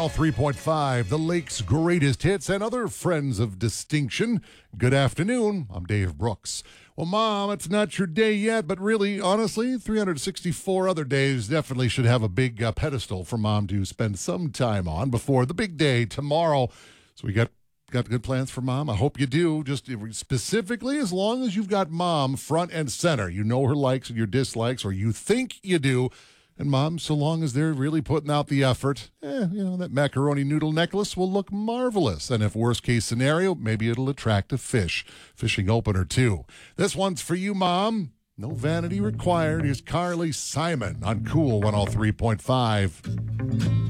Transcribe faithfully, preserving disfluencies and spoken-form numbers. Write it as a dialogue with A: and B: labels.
A: oh three point five, the Lake's greatest hits and other friends of distinction. Good afternoon. I'm Dave Brooks. Well, Mom, it's not your day yet, but really, honestly, three hundred sixty-four other days definitely should have a big uh, pedestal for Mom to spend some time on before the big day tomorrow. So we got got good plans for Mom. I hope you do. Just specifically, as long as you've got Mom front and center, you know her likes and your dislikes, or you think you do. And Mom, so long as they're really putting out the effort, eh, you know, that macaroni noodle necklace will look marvelous. And if worst case scenario, maybe it'll attract a fish. Fishing opener, too. This one's for you, Mom. No vanity required. Here's Carly Simon on Cool one oh three point five.